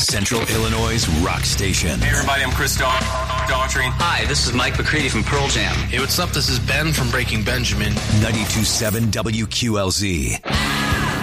Central Illinois' rock station. Hey everybody, I'm Chris Daughtry. Hi, this is Mike McCready from Pearl Jam. Hey, what's up? This is Ben from Breaking Benjamin. 92.7 WQLZ.